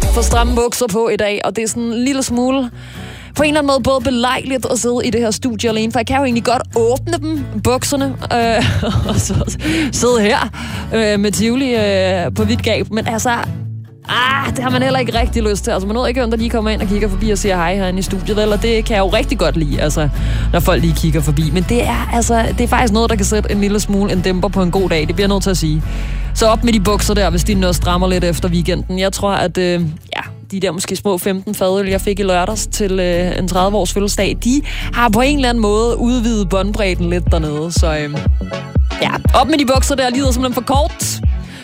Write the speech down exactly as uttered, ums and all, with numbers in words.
for stramme bukser på i dag, og det er sådan en lille smule på en eller anden måde både belejligt at sidde i det her studie alene, for jeg kan jo egentlig godt åbne dem, bukserne, øh, og så sidde her øh, med Tivoli øh, på vidt gab, men altså, ah, det har man heller ikke rigtig lyst til. Altså, man nåede ikke, at de lige kommer ind og kigger forbi og siger hej herinde i studiet, eller det kan jeg jo rigtig godt lide, altså, når folk lige kigger forbi. Men det er, altså, det er faktisk noget, der kan sætte en lille smule en dæmper på en god dag. Det bliver jeg nødt til at sige. Så op med de bukser der, hvis de noget strammer lidt efter weekenden. Jeg tror, at øh, ja, de der måske små femten fadøl, jeg fik i lørdags til øh, en tredive-års fødselsdag, de har på en eller anden måde udvidet båndbredden lidt dernede. Så øh, ja, op med de bukser der, lider simpelthen for kort.